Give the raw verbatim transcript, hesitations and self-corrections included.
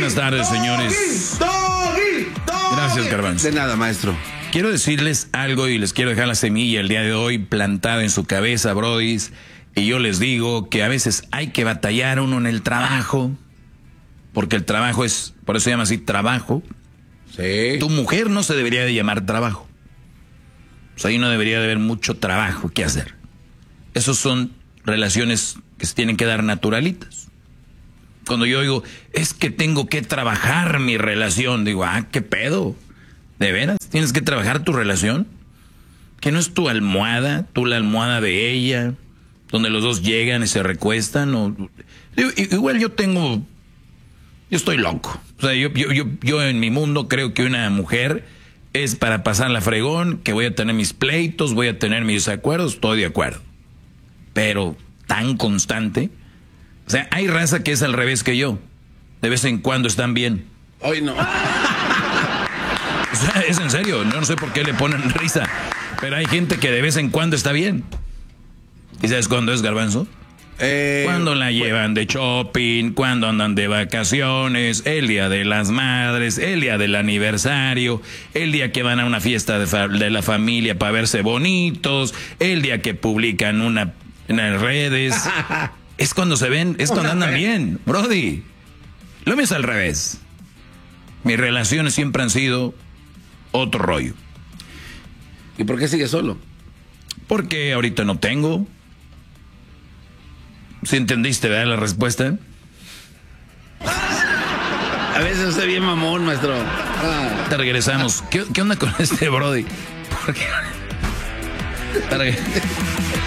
buenas tardes, señores. Gracias, Garbanzo. De nada, maestro. Quiero decirles algo y les quiero dejar la semilla el día de hoy plantada en su cabeza, brodis. Y yo les digo que a veces hay que batallar uno en el trabajo, porque el trabajo es, por eso se llama así, trabajo. Sí. Tu mujer no se debería de llamar trabajo. O sea, ahí no debería de haber mucho trabajo que hacer. Esos son relaciones que se tienen que dar naturalitas. Cuando yo digo, es que tengo que trabajar mi relación, digo, ah, ¿qué pedo? ¿De veras? ¿Tienes que trabajar tu relación? ¿Que no es tu almohada, tú la almohada de ella, donde los dos llegan y se recuestan? O, digo, igual yo tengo, yo estoy loco. O sea, yo, yo, yo, yo en mi mundo creo que una mujer es para pasarla fregón, que voy a tener mis pleitos, voy a tener mis acuerdos, estoy de acuerdo. Pero tan constante. O sea, hay raza que es al revés que yo. De vez en cuando están bien. Hoy no. O sea, es en serio, no sé por qué le ponen risa. Pero hay gente que de vez en cuando está bien. ¿Y sabes cuándo es, Garbanzo? Eh, cuando la llevan de shopping, cuando andan de vacaciones, el día de las madres, el día del aniversario, el día que van a una fiesta de, fa de la familia para verse bonitos, el día que publican una en las redes. Es cuando se ven, es cuando andan bien, brody. Lo mío es al revés. Mis relaciones siempre han sido otro rollo. ¿Y por qué sigue solo? Porque ahorita no tengo. ¿Sí entendiste, verdad, la respuesta? A veces usted bien mamón, maestro. Ah. Te regresamos. ¿Qué, qué onda con este brody? ¿Por qué?